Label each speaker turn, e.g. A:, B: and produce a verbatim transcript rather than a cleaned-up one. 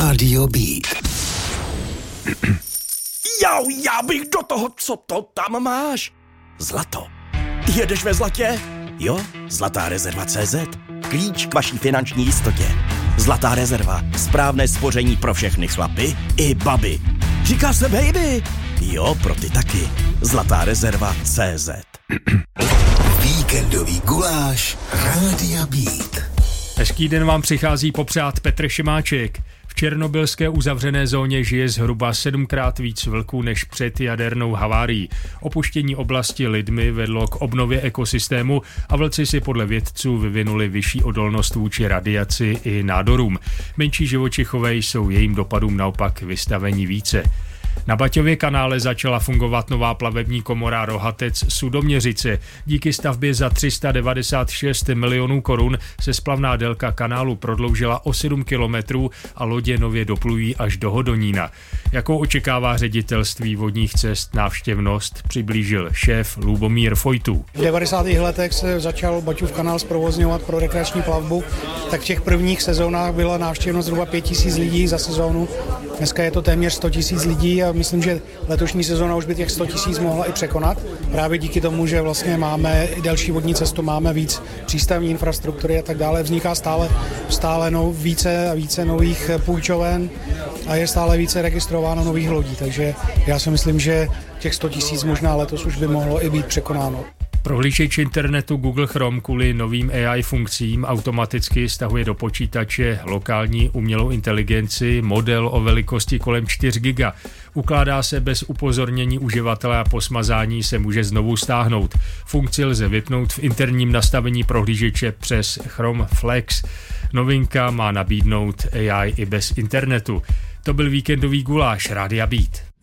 A: Rádio Beat.
B: Jau, já bych do toho, co to tam máš? Zlato. Jedeš ve zlatě? Jo, Zlatá rezerva tečka cé zet. Klíč k vaší finanční jistotě. Zlatá rezerva. Správné spoření pro všechny chlapy i baby. Říká se baby. Jo, pro ty taky. Zlatá rezerva tečka cé zet.
A: Víkendový guláš Rádia Beat.
C: Hezký den vám přichází popřát Petr Šimáček. V černobylské uzavřené zóně žije zhruba sedmkrát víc vlků než před jadernou havárií. Opuštění oblasti lidmi vedlo k obnově ekosystému a vlci si podle vědců vyvinuli vyšší odolnost vůči radiaci i nádorům. Menší živočichové jsou jejím dopadům naopak vystaveni více. Na Baťově kanále začala fungovat nová plavební komora Rohatec Sudoměřice. Díky stavbě za tři sta devadesát šest milionů korun se splavná délka kanálu prodloužila o sedm kilometrů a lodě nově doplují až do Hodonína. Jakou očekává ředitelství vodních cest návštěvnost, přiblížil šéf Lubomír Fojtů.
D: V devadesátých letech se začal Baťův kanál zprovozňovat pro rekreační plavbu, tak v těch prvních sezónách byla návštěvnost zhruba pět tisíc lidí za sezónu. Dneska je to téměř sto tisíc lidí a myslím, že letošní sezóna už by těch sto tisíc mohla i překonat. Právě díky tomu, že vlastně máme i delší vodní cestu, máme víc přístavní infrastruktury a tak dále, vzniká stále, stále no, více a více nových půjčoven a je stále více registrováno nových lodí, takže já si myslím, že těch sto tisíc možná letos už by mohlo i být překonáno.
C: Prohlížeč internetu Google Chrome kvůli novým A I funkcím automaticky stahuje do počítače lokální umělou inteligenci model o velikosti kolem čtyři giga. Ukládá se bez upozornění uživatele a po smazání se může znovu stáhnout. Funkci lze vypnout v interním nastavení prohlížeče přes Chrome Flex. Novinka má nabídnout A I i bez internetu. To byl víkendový guláš Rádia Beat.